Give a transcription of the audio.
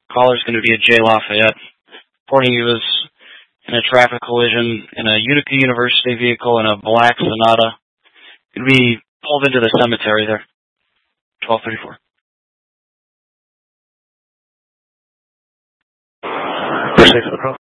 Caller's going to be at J. Lafayette. Reporting he was in a traffic collision in a Utica University vehicle in a black Sonata. Could be pulled into the cemetery there. 1234. Proceed to the